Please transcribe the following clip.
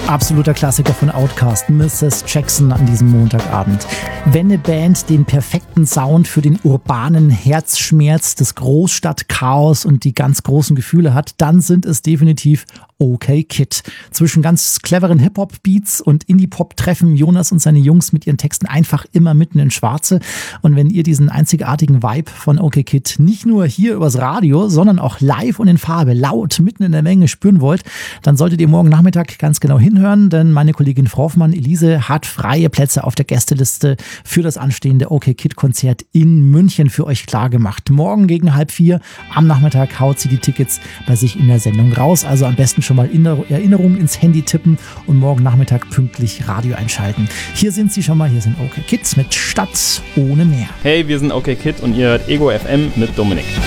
Absoluter Klassiker von Outkast, Mrs. Jackson an diesem Montagabend. Wenn eine Band den perfekten Sound für den urbanen Herzschmerz, das Großstadtchaos und die ganz großen Gefühle hat, dann sind es definitiv OK Kid. Zwischen ganz cleveren Hip-Hop-Beats und Indie-Pop treffen Jonas und seine Jungs mit ihren Texten einfach immer mitten ins Schwarze. Und wenn ihr diesen einzigartigen Vibe von OK Kid nicht nur hier übers Radio, sondern auch live und in Farbe, laut, mitten in der Menge spüren wollt, dann solltet ihr morgen Nachmittag ganz genau hinhören, denn meine Kollegin Frau Hoffmann, Elise, hat freie Plätze auf der Gästeliste für das anstehende OK Kid Konzert in München für euch klar gemacht. Morgen gegen 3:30 am Nachmittag haut sie die Tickets bei sich in der Sendung raus. Also am besten schon mal Erinnerungen ins Handy tippen und morgen Nachmittag pünktlich Radio einschalten. Hier sind sie schon mal, hier sind OK Kids mit Stadt ohne Meer. Hey, wir sind OK Kid und ihr hört Ego FM mit Dominik.